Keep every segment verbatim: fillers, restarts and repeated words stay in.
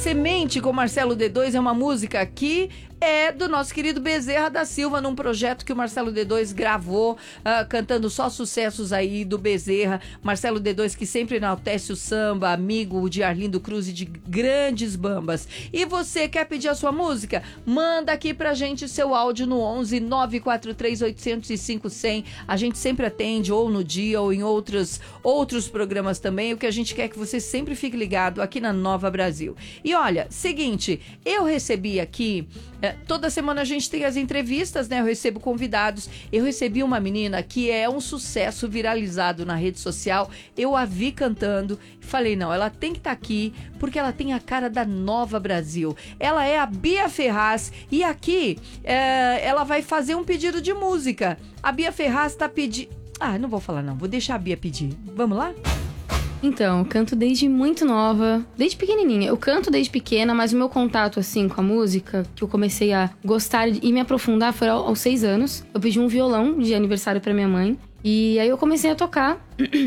Semente com Marcelo D dois é uma música que é do nosso querido Bezerra da Silva, num projeto que o Marcelo D dois gravou, uh, cantando só sucessos aí do Bezerra. Marcelo D dois que sempre enaltece o samba, amigo de Arlindo Cruz e de grandes bambas. E você quer pedir a sua música? Manda aqui pra gente seu áudio no onze nove quatro três oito zero cinco zero zero. A gente sempre atende, ou no dia, ou em outros, outros programas também. O que a gente quer é que você sempre fique ligado aqui na Nova Brasil. E olha, seguinte, eu recebi aqui... Toda semana a gente tem as entrevistas, né? Eu recebo convidados. Eu recebi uma menina que é um sucesso viralizado na rede social. Eu a vi cantando e falei, não, ela tem que estar aqui porque ela tem a cara da Nova Brasil. Ela é a Bia Ferraz e aqui é, ela vai fazer um pedido de música. A Bia Ferraz tá pedindo... Ah, não vou falar não, vou deixar a Bia pedir. Vamos lá? Então, eu canto desde muito nova, desde pequenininha. Eu canto desde pequena, mas o meu contato, assim, com a música, que eu comecei a gostar e me aprofundar foi aos seis anos. Eu pedi um violão de aniversário pra minha mãe. E aí eu comecei a tocar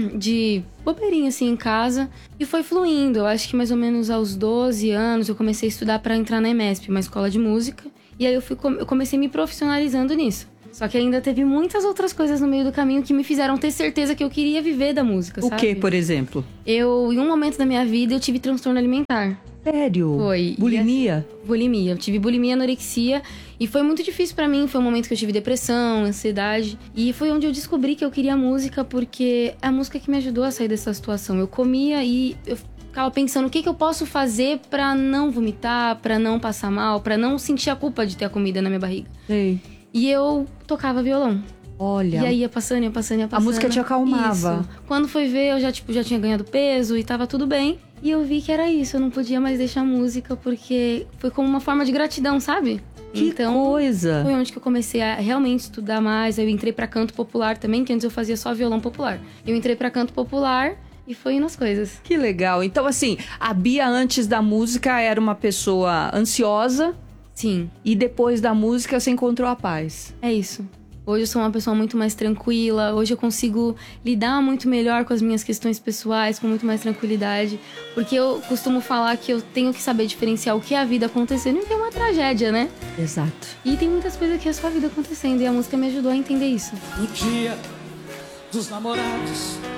de bobeirinha, assim, em casa. E foi fluindo. Eu acho que mais ou menos aos doze anos eu comecei a estudar pra entrar na E M E S P, uma escola de música. E aí eu, fui, eu comecei me profissionalizando nisso. Só que ainda teve muitas outras coisas no meio do caminho que me fizeram ter certeza que eu queria viver da música, sabe? O que, por exemplo? Eu, em um momento da minha vida, eu tive transtorno alimentar. Sério? Foi. Bulimia? E, bulimia. Eu tive bulimia, anorexia. E foi muito difícil pra mim. Foi um momento que eu tive depressão, ansiedade. E foi onde eu descobri que eu queria música, porque é a música que me ajudou a sair dessa situação. Eu comia e... eu ficava pensando o que, que eu posso fazer pra não vomitar, pra não passar mal, pra não sentir a culpa de ter a comida na minha barriga. Sei. E eu tocava violão. Olha. E aí ia passando, ia passando, ia passando. A música te acalmava. Isso. Quando foi ver, eu já, tipo, já tinha ganhado peso e tava tudo bem. E eu vi que era isso, eu não podia mais deixar a música, porque foi como uma forma de gratidão, sabe? Que então, coisa! Foi onde que eu comecei a realmente estudar mais. Eu entrei pra canto popular também, que antes eu fazia só violão popular. Eu entrei pra canto popular... E foi indo as coisas. Que legal. Então, assim, a Bia, antes da música, era uma pessoa ansiosa. Sim. E depois da música, você encontrou a paz. É isso. Hoje eu sou uma pessoa muito mais tranquila. Hoje eu consigo lidar muito melhor com as minhas questões pessoais, com muito mais tranquilidade. Porque eu costumo falar que eu tenho que saber diferenciar o que é a vida acontecendo e o que é uma tragédia, né? Exato. E tem muitas coisas que é só a vida acontecendo. E a música me ajudou a entender isso. O dia dos namorados